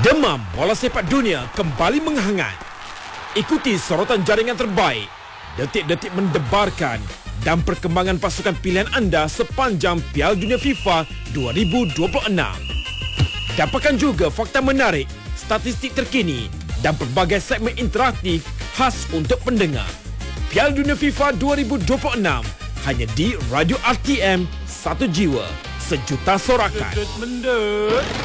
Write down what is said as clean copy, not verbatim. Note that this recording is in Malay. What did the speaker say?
Demam bola sepak dunia kembali menghangat. Ikuti sorotan jaringan terbaik, detik-detik mendebarkan dan perkembangan pasukan pilihan anda sepanjang Piala Dunia FIFA 2026. Dapatkan juga fakta menarik, statistik terkini dan pelbagai segmen interaktif khas untuk pendengar. Piala Dunia FIFA 2026 hanya di Radio RTM, satu jiwa, sejuta sorakan.